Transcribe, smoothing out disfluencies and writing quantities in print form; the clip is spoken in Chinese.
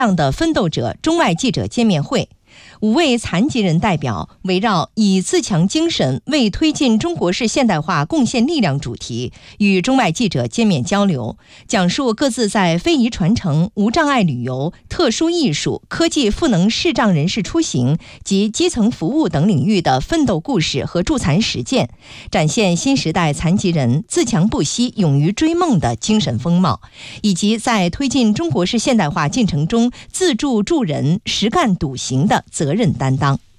样的奋斗者中外记者见面会。5位残疾人代表围绕以自强精神为推进中国式现代化贡献力量主题，与中外记者见面交流，讲述各自在非遗传承、无障碍旅游、特殊艺术、科技赋能视障人士出行及基层服务等领域的奋斗故事和助残实践，展现新时代残疾人自强不息、勇于追梦的精神风貌，以及在推进中国式现代化进程中自助助人、实干笃行的责任担当。